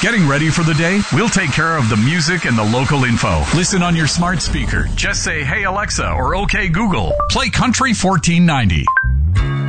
Getting ready for the day? We'll take care of the music and the local info. Listen on your smart speaker. Just say, "Hey Alexa," or "Okay Google, play Country 1490."